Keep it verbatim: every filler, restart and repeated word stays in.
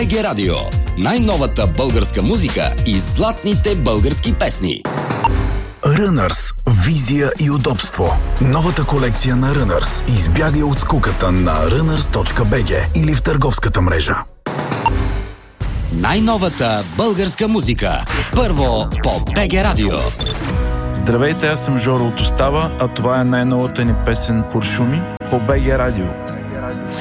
би джи Радио. Най-новата българска музика и златните български песни. Runners. Визия и удобство. Новата колекция на Runners. Избягай от скуката на runners точка би джи или в търговската мрежа. Най-новата българска музика. Първо по би джи Радио. Здравейте, аз съм Жоро от Остава, а това е най-новата ни песен "Куршуми" по би джи Радио.